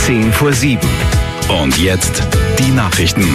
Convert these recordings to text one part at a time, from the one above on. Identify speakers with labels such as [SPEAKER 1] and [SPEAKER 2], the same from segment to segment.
[SPEAKER 1] 7:10. Und jetzt die Nachrichten.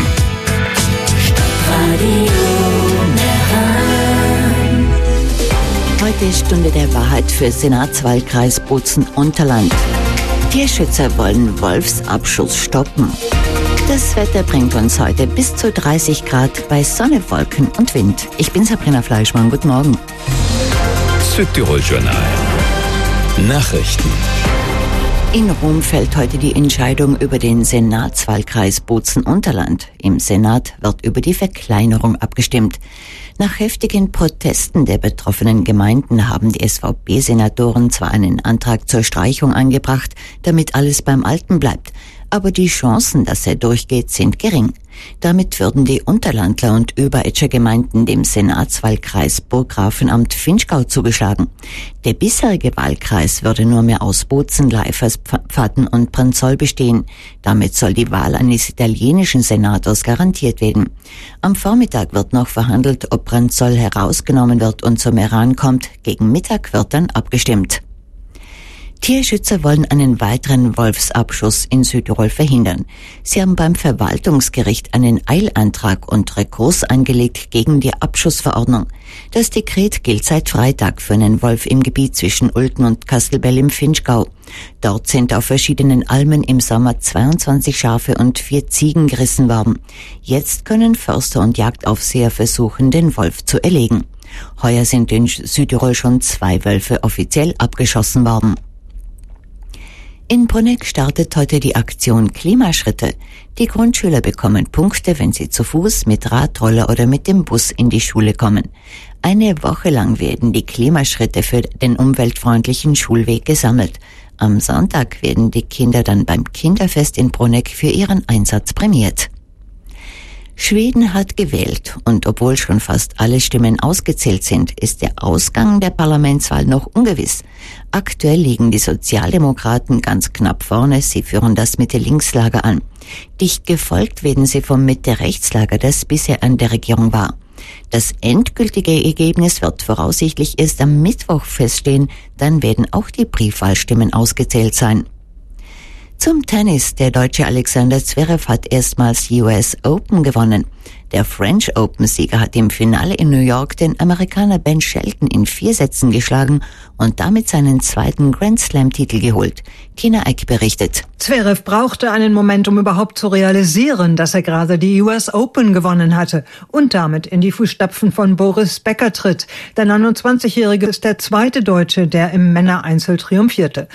[SPEAKER 2] Heute ist Stunde der Wahrheit für Senatswahlkreis Bozen-Unterland. Tierschützer wollen Wolfsabschuss stoppen. Das Wetter bringt uns heute bis zu 30 Grad bei Sonne, Wolken und Wind. Ich bin Sabrina Fleischmann. Guten Morgen.
[SPEAKER 1] Südtirol-Journal. Nachrichten.
[SPEAKER 2] In Rom fällt heute die Entscheidung über den Senatswahlkreis Bozen-Unterland. Im Senat wird über die Verkleinerung abgestimmt. Nach heftigen Protesten der betroffenen Gemeinden haben die SVP-Senatoren zwar einen Antrag zur Streichung angebracht, damit alles beim Alten bleibt, aber die Chancen, dass er durchgeht, sind gering. Damit würden die Unterlandler und Überetscher Gemeinden dem Senatswahlkreis Burggrafenamt Vinschgau zugeschlagen. Der bisherige Wahlkreis würde nur mehr aus Bozen, Leiferspfaden und Pranzoll bestehen. Damit soll die Wahl eines italienischen Senators garantiert werden. Am Vormittag wird noch verhandelt, ob Pranzoll herausgenommen wird und zum Iran kommt. Gegen Mittag wird dann abgestimmt. Tierschützer wollen einen weiteren Wolfsabschuss in Südtirol verhindern. Sie haben beim Verwaltungsgericht einen Eilantrag und Rekurs eingelegt gegen die Abschussverordnung. Das Dekret gilt seit Freitag für einen Wolf im Gebiet zwischen Ulten und Kastelbell im Vinschgau. Dort sind auf verschiedenen Almen im Sommer 22 Schafe und 4 Ziegen gerissen worden. Jetzt können Förster und Jagdaufseher versuchen, den Wolf zu erlegen. Heuer sind in Südtirol schon 2 Wölfe offiziell abgeschossen worden. In Bruneck startet heute die Aktion Klimaschritte. Die Grundschüler bekommen Punkte, wenn sie zu Fuß, mit Radroller oder mit dem Bus in die Schule kommen. Eine Woche lang werden die Klimaschritte für den umweltfreundlichen Schulweg gesammelt. Am Sonntag werden die Kinder dann beim Kinderfest in Bruneck für ihren Einsatz prämiert. Schweden hat gewählt und obwohl schon fast alle Stimmen ausgezählt sind, ist der Ausgang der Parlamentswahl noch ungewiss. Aktuell liegen die Sozialdemokraten ganz knapp vorne, sie führen das Mitte-Links-Lager an. Dicht gefolgt werden sie vom Mitte-Rechts-Lager, das bisher an der Regierung war. Das endgültige Ergebnis wird voraussichtlich erst am Mittwoch feststehen, dann werden auch die Briefwahlstimmen ausgezählt sein. Zum Tennis. Der Deutsche Alexander Zverev hat erstmals die US Open gewonnen. Der French Open-Sieger hat im Finale in New York den Amerikaner Ben Shelton in 4 Sätzen geschlagen und damit seinen 2. Grand Slam-Titel geholt. Tina Eck berichtet.
[SPEAKER 3] Zverev brauchte einen Moment, um überhaupt zu realisieren, dass er gerade die US Open gewonnen hatte und damit in die Fußstapfen von Boris Becker tritt. Der 29-Jährige ist der 2. Deutsche, der im Männereinzel triumphierte.